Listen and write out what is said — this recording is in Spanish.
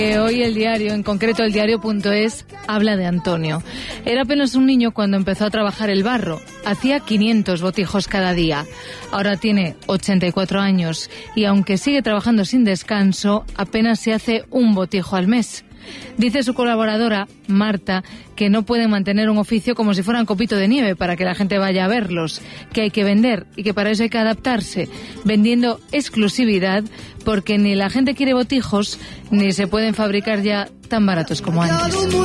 Hoy el diario, en concreto el diario.es, habla de Antonio. Era apenas un niño cuando empezó a trabajar el barro. Hacía 500 botijos cada día. Ahora tiene 84 años y aunque sigue trabajando sin descanso, apenas se hace un botijo al mes. Dice su colaboradora, Marta, que no pueden mantener un oficio como si fueran copito de nieve para que la gente vaya a verlos, que hay que vender y que para eso hay que adaptarse, vendiendo exclusividad porque ni la gente quiere botijos ni se pueden fabricar ya tan baratos como antes.